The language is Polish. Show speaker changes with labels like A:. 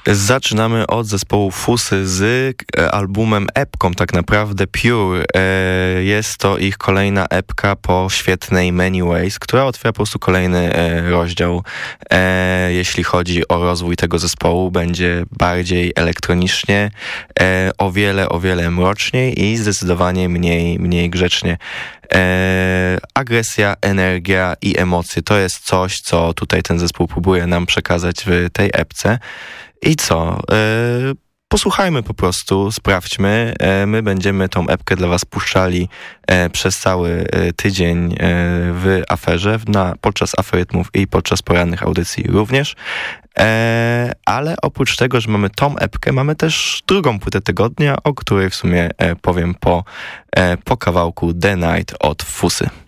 A: Zaczynamy od zespołu Fusy z albumem epką tak naprawdę Pure. Jest to ich kolejna epka po świetnej Many Ways, która otwiera po prostu kolejny rozdział. Jeśli chodzi o rozwój tego zespołu, będzie bardziej elektronicznie, o wiele mroczniej i zdecydowanie mniej grzecznie. Agresja, energia i emocje to jest coś, co tutaj ten zespół próbuje nam przekazać w tej epce. I co? Posłuchajmy po prostu, sprawdźmy. My będziemy tą epkę dla was puszczali przez cały tydzień w aferze, podczas aferytmów i podczas porannych audycji również. Ale oprócz tego, że mamy tą epkę, mamy też drugą płytę tygodnia, o której w sumie powiem po kawałku The Night od Fusy.